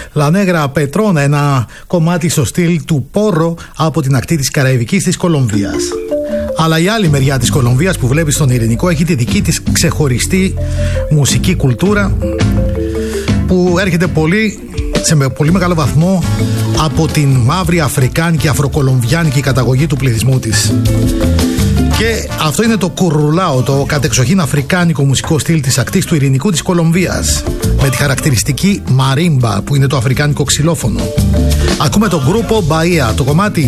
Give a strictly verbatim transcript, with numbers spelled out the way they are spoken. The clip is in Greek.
La Negra Petrona, ένα κομμάτι στο στυλ του Πόρο από την ακτή της Καραϊβικής της Κολομβίας. Αλλά η άλλη μεριά της Κολομβίας που βλέπεις στον Ειρηνικό έχει τη δική της ξεχωριστή μουσική κουλτούρα που έρχεται πολύ, σε πολύ μεγάλο βαθμό από την μαύρη αφρικάνικη, αφροκολομβιάνικη καταγωγή του πληθυσμού της. Και αυτό είναι το κουρουλάο, το κατεξοχήν αφρικάνικο μουσικό στυλ της ακτής του Ειρηνικού της Κολομβίας, με τη χαρακτηριστική μαρίμπα που είναι το αφρικάνικο ξυλόφωνο. Ακούμε το γκρούπο Bahia, το κομμάτι